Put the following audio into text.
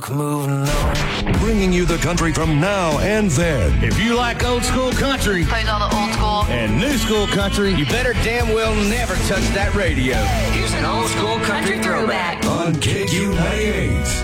Moving on. Bringing you the country from now and then. If you like old school country, plays all the old school and new school country, you better damn well never touch that radio. Here's an old school country throwback.